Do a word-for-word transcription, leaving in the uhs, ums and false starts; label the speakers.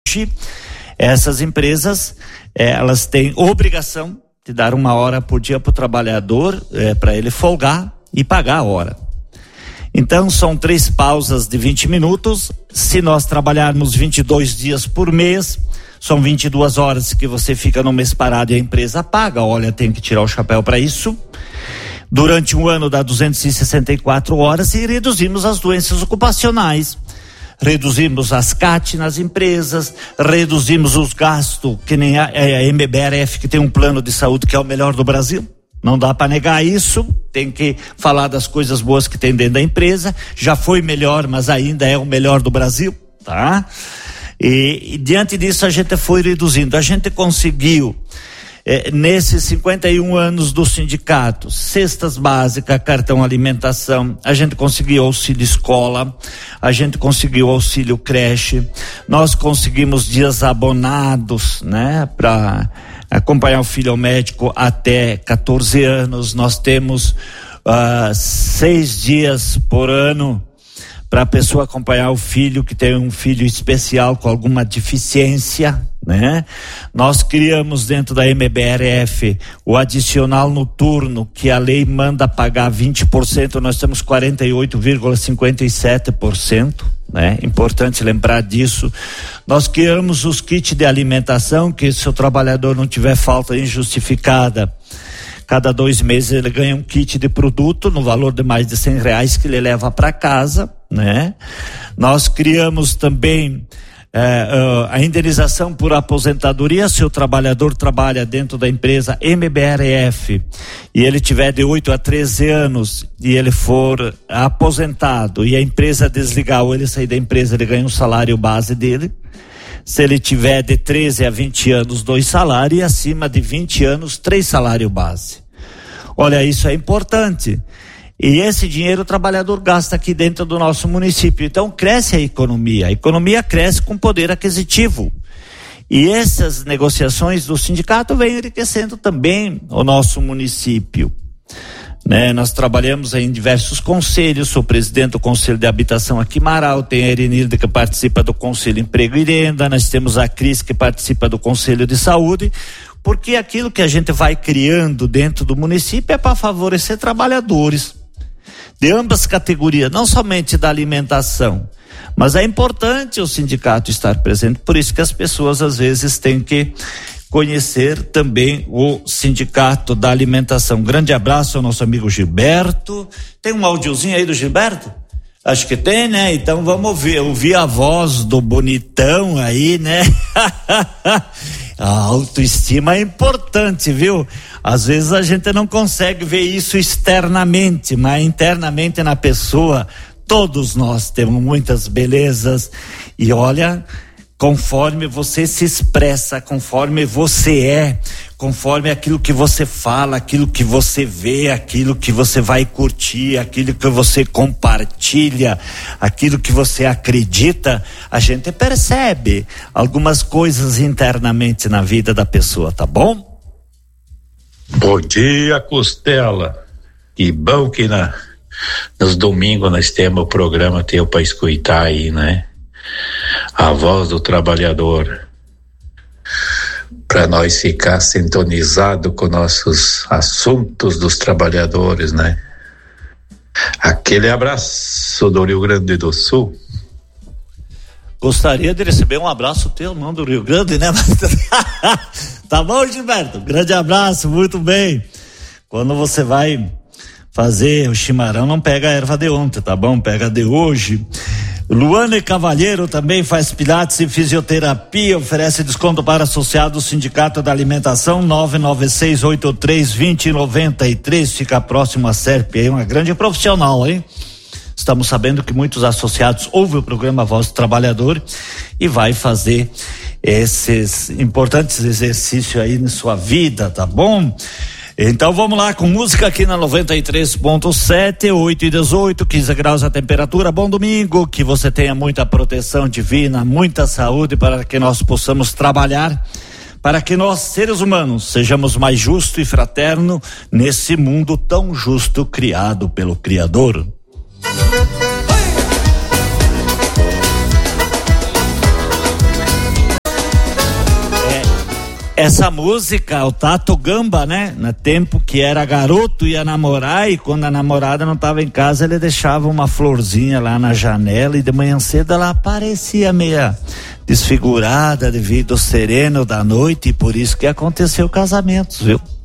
Speaker 1: essas empresas, eh, elas têm obrigação de dar uma hora por dia para o trabalhador, eh, para ele folgar e pagar a hora. Então são três pausas de vinte minutos. Se nós trabalharmos vinte e dois dias por mês, são vinte e duas horas que você fica no mês parado e a empresa paga. Olha, tem que tirar o chapéu para isso. Durante um ano dá duzentas e sessenta e quatro horas e reduzimos as doenças ocupacionais. Reduzimos as C A T nas empresas, reduzimos os gastos, que nem a, a M B R F, que tem um plano de saúde que é o melhor do Brasil. Não dá para negar isso, tem que falar das coisas boas que tem dentro da empresa. Já foi melhor, mas ainda é o melhor do Brasil, tá? E, e diante disso a gente foi reduzindo. A gente conseguiu, eh, nesses cinquenta e um anos do sindicato, cestas básicas, cartão alimentação, a gente conseguiu auxílio escola, a gente conseguiu auxílio creche, nós conseguimos dias abonados, né, para acompanhar o filho ao médico até quatorze anos. Nós temos uh, seis dias por ano para a pessoa acompanhar o filho que tem um filho especial com alguma deficiência, né? Nós criamos dentro da M B R F o adicional noturno, que a lei manda pagar vinte por cento, nós temos quarenta e oito vírgula cinquenta e sete por cento. Né? Importante lembrar disso. Nós criamos os kits de alimentação, que se o trabalhador não tiver falta injustificada, cada dois meses ele ganha um kit de produto no valor de mais de cem reais que ele leva para casa, né? Nós criamos também É, uh, a indenização por aposentadoria. Se o trabalhador trabalha dentro da empresa M B R F e ele tiver de oito a treze anos e ele for aposentado e a empresa desligar ou ele sair da empresa, ele ganha um salário base dele. Se ele tiver de treze a vinte anos, dois salários, e acima de vinte anos, três salários base. Olha, isso é importante. E esse dinheiro o trabalhador gasta aqui dentro do nosso município. Então cresce a economia. A economia cresce com poder aquisitivo. E essas negociações do sindicato vêm enriquecendo também o nosso município. Né? Nós trabalhamos em diversos conselhos. Sou presidente do Conselho de Habitação aqui em Marau. Tem a Erinilda que participa do Conselho Emprego e Renda. Nós temos a Cris que participa do Conselho de Saúde. Porque aquilo que a gente vai criando dentro do município é para favorecer trabalhadores de ambas categorias, não somente da alimentação, mas é importante o sindicato estar presente. Por isso que as pessoas às vezes têm que conhecer também o sindicato da alimentação. Grande abraço ao nosso amigo Gilberto. Tem um áudiozinho aí do Gilberto? Acho que tem, né? Então vamos ouvir, ouvir a voz do bonitão aí, né? A autoestima é importante, viu? Às vezes a gente não consegue ver isso externamente, mas internamente na pessoa, todos nós temos muitas belezas. E olha, conforme você se expressa, conforme você é, conforme aquilo que você fala, aquilo que você vê, aquilo que você vai curtir, aquilo que você compartilha, aquilo que você acredita, a gente percebe algumas coisas internamente na vida da pessoa, tá bom?
Speaker 2: Bom dia, Costela. Que bom que na, nos domingos nós temos o programa teu para escutar aí, né? A voz do trabalhador, para nós ficar sintonizado com nossos assuntos dos trabalhadores, né? Aquele abraço do Rio Grande do Sul.
Speaker 1: Gostaria de receber um abraço teu, não do Rio Grande, né? Tá bom, Gilberto? Grande abraço, muito bem. Quando você vai fazer o chimarrão, não pega a erva de ontem, tá bom? Pega a de hoje. Luane Cavalheiro também faz pilates e fisioterapia, oferece desconto para associados do Sindicato da Alimentação. Nove nove seis oito três dois zero nove três, fica próximo à Serp, aí uma grande profissional, hein? Estamos sabendo que muitos associados ouvem o programa Voz do Trabalhador e vai fazer esses importantes exercícios aí na sua vida, tá bom? Então vamos lá com música aqui na noventa e três ponto sete, oito e dezoito, quinze graus a temperatura. Bom domingo, que você tenha muita proteção divina, muita saúde para que nós possamos trabalhar, para que nós, seres humanos, sejamos mais justos e fraternos nesse mundo tão justo criado pelo Criador. essa música, o Tato Gamba, né? No tempo que era garoto, ia namorar, e quando a namorada não estava em casa, ele deixava uma florzinha lá na janela, e de manhã cedo ela aparecia meia desfigurada devido ao sereno da noite, e por isso que aconteceu o casamento, viu?